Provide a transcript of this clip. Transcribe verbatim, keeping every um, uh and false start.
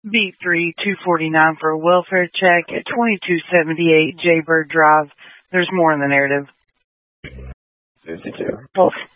B three two forty-nine for a welfare check at twenty-two seventy-eight Jaybird Drive. There's more in the narrative. fifty-two. Hold.